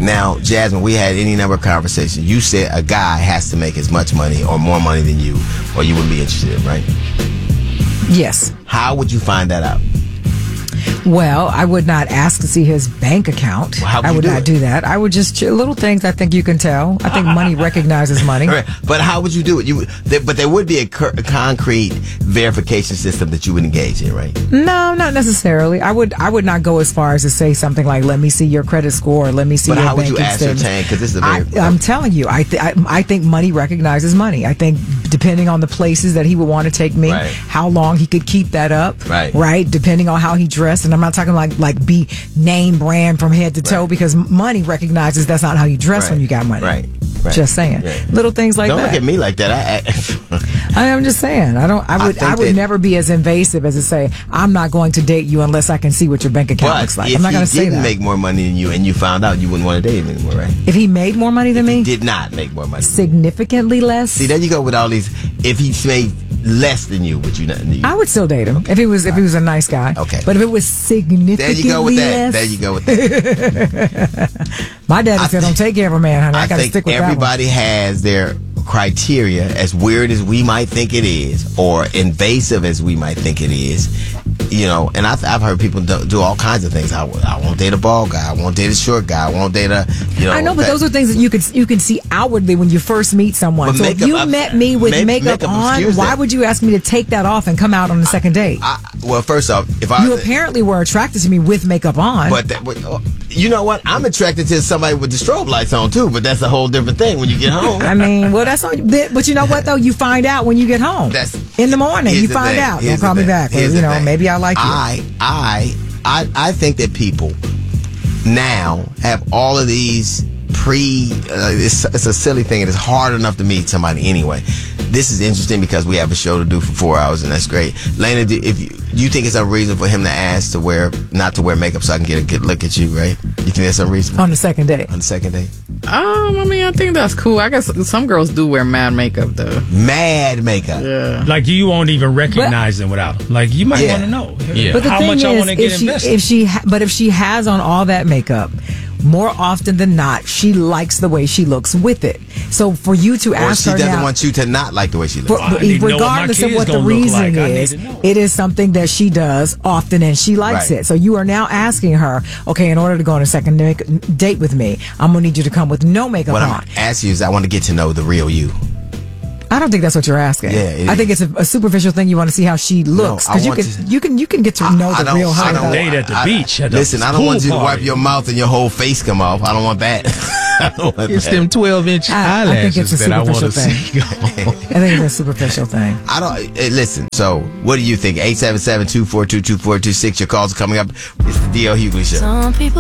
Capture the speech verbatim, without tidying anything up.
Now, Jasmine, we had any number of conversations. You said a guy has to make as much money or more money than you, or you wouldn't be interested, right? Yes. How would you find that out? Well, I would not ask to see his bank account. Well, how would I would you do not it? do that. I would just little things. I think you can tell. I think money recognizes money. Right. But how would you do it? You, there, but there would be a, cur- a concrete verification system that you would engage in, right? No, not necessarily. I would. I would not go as far as to say something like, "Let me see your credit score," or "Let me see But your how would banking you statement." ascertain? Because this is a very. I, I'm telling you, I, th- I I think money recognizes money. I think depending on the places that he would want to take me, Right. how long he could keep that up, Right. right? Depending on how he dressed, and I'm not talking like like be name brand from head to toe, Right. because money recognizes that's not how you dress Right. when you got money. Right. Right. Just saying, Right. little things like Don't that. look at me like that. I, I, I am just saying. I don't. I I would. I, think would that- never be as invasive as to say I'm not going to date you unless I can see what your bank account but looks like. if I'm not going he to say didn't that. make more money than you, and you found out, you wouldn't want to date him anymore, right? If he made more money than me, He did not make more money. significantly less. See, there you go with all these. If he made less than you, would you not? You, I would still date him if he was if he was a nice guy. Okay. But if it was significantly there you go with that. less, There you go with that. my daddy I said, think- "Don't take care of a man, honey. I, I got to think stick with everybody has their criteria, as weird as we might think it is, or invasive as we might think it is. You know, and I've, I've heard people do, do all kinds of things. I, I won't date a bald guy. I won't date a short guy. I won't date a, you know. that one. I know, but that- those are things that you can you can see outwardly when you first meet someone. But So if makeup, you I've- met me with make- makeup, makeup on, excuse why that. would you ask me to take that off and come out on the second date? I, well, first off, if I You apparently were attracted to me with makeup on. But that, but, uh, you know what? I'm attracted to somebody with the strobe lights on too. But that's a whole different thing when you get home. I mean, well, that's on. But but you know what though? You find out when you get home. That's in the morning. here's You the find thing. out. Here's Don't call the me thing. back. Or, Here's you the know, thing. maybe I like you. I, I, I, I think that people now have all of these pre. Uh, it's, it's a silly thing. It is hard enough to meet somebody anyway. This is interesting because we have a show to do for four hours, and that's great. Lena, do, if you, do you think it's unreasonable for him to ask to wear not to wear makeup so I can get a good look at you? Right? You think that's unreasonable On the second date. on the second date? Um, I mean, I think that's cool. I guess some girls do wear mad makeup though. Mad makeup. Yeah. Like you won't even recognize them without them. Like you might Yeah. want to know Yeah. But the how thing much I is, want to get if she, invested. if she, ha- but if she has on all that makeup, more often than not, she likes the way she looks with it. So for you to Or ask she her doesn't now, want you to not like the way she looks. for, I need to know what my regardless of kid's what the gonna look reason like. I need is, to know. it is something that she does often and she likes Right. it. So you are now asking her, okay, in order to go on a second make- date with me, I'm gonna need you to come with no makeup What on. I'm asking you is, I want to get to know the real you. I don't think that's what you're asking. Yeah, it I think is. it's a, a superficial thing. You want to see how she looks I because you want can to- you can you can get to I- know I the don't- real I her. don't- Date at the I- beach, at the Listen, I don't pool want you to party. wipe your mouth and your whole face come off. I don't want that. I don't want It's that. them twelve inch I- I think eyelashes it's a that I want to superficial see. I think it's a superficial thing. I don't. eh, Listen. So, what do you think? eight seven seven, two four two, two four two six. Your calls are coming up. It's the D L Hughley Show. Some people